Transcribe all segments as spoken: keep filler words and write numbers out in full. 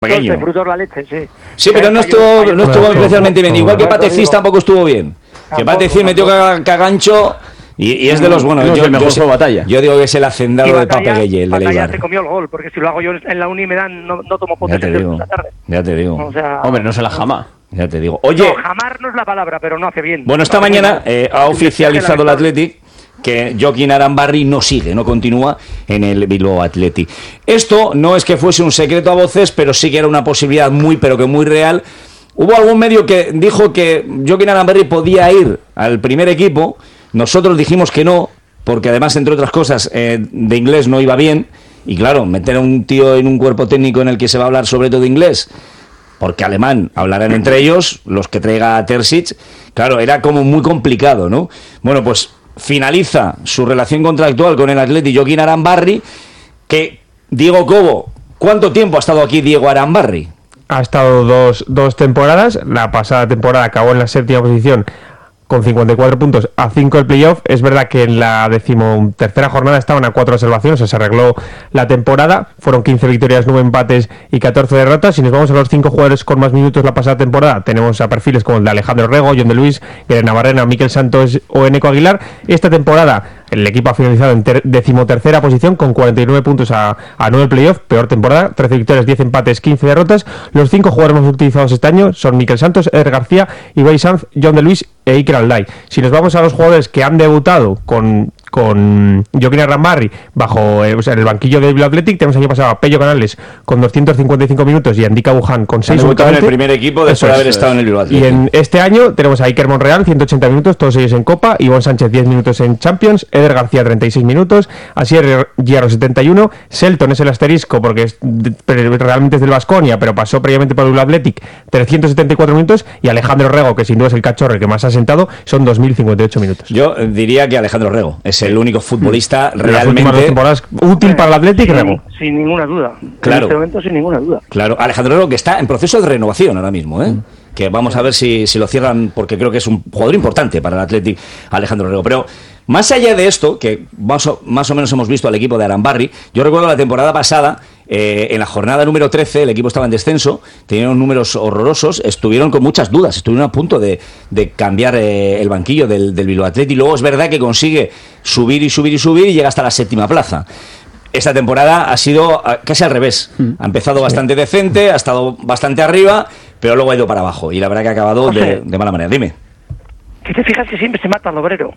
pequeño. Frutos la leche, sí. Sí, pero no estuvo, no estuvo especialmente bien. Igual que Patecís tampoco estuvo bien. Que Patecís metió cagancho y, y es de los buenos. No, yo, yo, yo, sé, batalla. yo digo que es el hacendado de Pape Gueye, el de Leibar. Se comió el gol, porque si lo hago yo en la uni me dan, no, no tomo potes esta tarde. Ya te digo. O sea, hombre, no se la jama. Ya te digo. Oye, no, jamar no es la palabra, pero no hace bien. Bueno, esta no mañana eh, ha oficializado el Athletic que Joaquín Arambarri no sigue, no continúa en el Bilbao Athletic. Esto no es que fuese un secreto a voces, pero sí que era una posibilidad muy, pero que muy real. Hubo algún medio que dijo que Joaquín Arambarri podía ir al primer equipo. Nosotros dijimos que no, porque además, entre otras cosas, eh, de inglés no iba bien. Y claro, meter a un tío en un cuerpo técnico en el que se va a hablar sobre todo inglés, porque alemán hablarán entre ellos, los que traiga Terzic, claro, era como muy complicado, ¿no? Bueno, pues finaliza su relación contractual con el Athletic Joaquín Arambarri, que Diego Cobo, ¿cuánto tiempo ha estado aquí Diego Arambarri? Ha estado dos, dos temporadas, la pasada temporada acabó en la séptima posición con cincuenta y cuatro puntos a cinco el playoff. Es verdad que en la decimotercera jornada estaban a cuatro observaciones, o sea, se arregló la temporada, fueron quince victorias, nueve empates y catorce derrotas. Si nos vamos a los cinco jugadores con más minutos la pasada temporada, tenemos a perfiles como el de Alejandro Rego, John de Luis, Guillermo Navarrena, Miquel Santos o Eneco Aguilar. Esta temporada el equipo ha finalizado en ter- decimotercera posición con cuarenta y nueve puntos a, a nueve playoff, peor temporada, trece victorias, diez empates, quince derrotas. Los cinco jugadores más utilizados este año son Miquel Santos, Eder García, Ibai Sanz, John de Luis e Iker Alday. Si nos vamos a los jugadores que han debutado con con Joaquín Arambarri bajo eh, o sea, en el banquillo del Bilbao Athletic, tenemos año pasado a Pello Canales con doscientos cincuenta y cinco minutos y a Andika Buján con seis. En el primer equipo después de haber es, estado en el Bilbao Athletic. Y en este año tenemos a Iker Monreal, ciento ochenta minutos, todos ellos en Copa, Iván Sánchez, diez minutos en Champions, Eder García, treinta y seis minutos, Asier Hierro, setenta y uno, Selton es el asterisco porque es, realmente es del Baskonia, pero pasó previamente por el Bilbao Athletic, trescientos setenta y cuatro minutos, y Alejandro Rego, que sin duda es el cachorro el que más ha sentado, son dos mil cincuenta y ocho minutos. Yo diría que Alejandro Rego es el único futbolista mm. realmente útil para el Athletic. Sin, Rego. sin ninguna duda. Claro. En este momento, sin ninguna duda. Claro, Alejandro Rego, que está en proceso de renovación ahora mismo, ¿eh? Mm. Que vamos a ver si, si lo cierran, porque creo que es un jugador importante para el Athletic, Alejandro Rego. Pero más allá de esto, que más o, más o menos hemos visto al equipo de Arambarri, yo recuerdo la temporada pasada, eh, en la jornada número trece, el equipo estaba en descenso, tenían números horrorosos, estuvieron con muchas dudas, estuvieron a punto de, de cambiar eh, el banquillo del, del Bilbao Athletic, y luego es verdad que consigue subir y subir y subir y llega hasta la séptima plaza. Esta temporada ha sido casi al revés. Ha empezado bastante decente, ha estado bastante arriba, pero luego ha ido para abajo. Y la verdad que ha acabado o sea, de, de mala manera. Dime. Que te fijas que siempre se mata al obrero.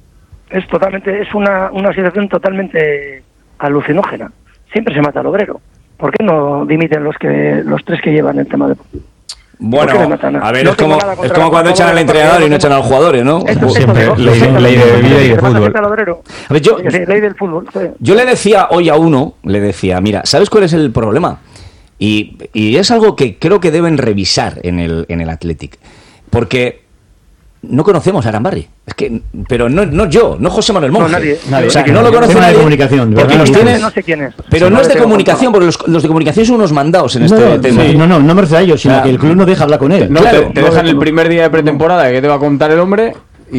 Es totalmente, es una, una situación totalmente alucinógena. Siempre se mata al obrero. ¿Por qué no dimiten los que los tres que llevan el tema deportivo? Bueno, a ver, no es como, es como cuando echan al entrenador y no echan a los jugadores, ¿no? Esto, siempre, esto, ley, esto, ley de vida y de fútbol. A ver, yo, ley del fútbol, sí. Yo le decía hoy a uno, le decía, mira, ¿sabes cuál es el problema? Y, y es algo que creo que deben revisar en el, en el Athletic. Porque no conocemos a Arambarri. Es que, pero no, no yo, no José Manuel Monge. No, nadie. nadie. O sea, que no lo conoce nadie. nadie. De comunicación. Porque no, los tiene, no sé quién es. Pero sí, no, no es de comunicación, porque los, los de comunicación son unos mandados en no, este tema. Sí, no, no, no me refiero a ellos, sino o sea, que el club no deja hablar con él. No, claro, te, te dejan el primer día de pretemporada que te va a contar el hombre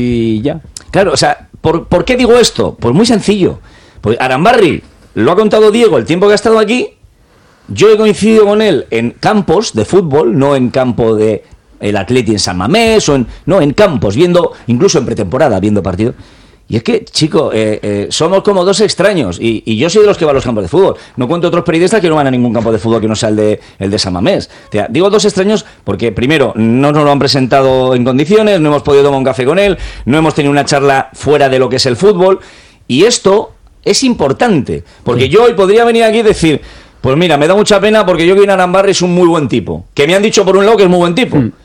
y ya. Claro, o sea, ¿por, ¿por qué digo esto? Pues muy sencillo. Pues Arambarri, lo ha contado Diego, el tiempo que ha estado aquí, yo he coincidido con él en campos de fútbol, no en campo de el Athletic en San Mamés, o en, no, en campos, viendo, incluso en pretemporada, viendo partidos. Y es que, chico, eh, eh, somos como dos extraños, y, y yo soy de los que va a los campos de fútbol. No cuento otros periodistas que no van a ningún campo de fútbol que no sea el de, el de San Mamés. O sea, digo dos extraños porque, primero, no nos lo han presentado en condiciones, no hemos podido tomar un café con él, no hemos tenido una charla fuera de lo que es el fútbol, y esto es importante, porque sí. Yo hoy podría venir aquí y decir, pues mira, me da mucha pena porque yo que Arambarri es un muy buen tipo, que me han dicho por un lado que es muy buen tipo. Mm.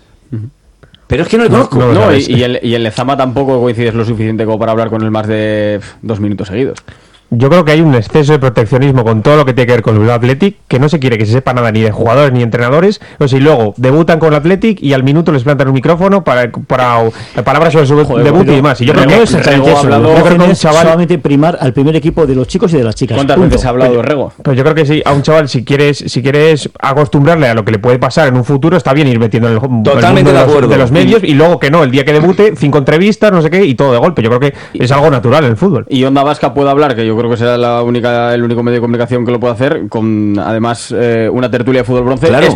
Pero es que no le conozco. No, no, no, y, y, el, y el Lezama tampoco coincides lo suficiente como para hablar con él más de pff, dos minutos seguidos. Yo creo que hay un exceso de proteccionismo con todo lo que tiene que ver con el Bilbao Athletic, que no se quiere que se sepa nada ni de jugadores ni de entrenadores. O sea, y luego debutan con el Athletic y al minuto les plantan un micrófono para, para, para palabras sobre su Joder, debut y demás. Y yo creo que, es Rego ha hablado, yo creo que un chaval solamente primar al primer equipo de los chicos y de las chicas. ¿Cuántas punto. veces ha hablado de Rego? Pues yo creo que sí, a un chaval, si quieres si quieres acostumbrarle a lo que le puede pasar en un futuro, está bien ir metiendo en el, Totalmente el mundo de, de, los, de los medios, y, y luego que no, el día que debute, cinco entrevistas, no sé qué, y todo de golpe. Yo creo que es algo natural en el fútbol. Y Onda Vasca puede hablar, que yo yo creo que será la única, el único medio de comunicación que lo puede hacer, con además eh, una tertulia de fútbol bronce Claro.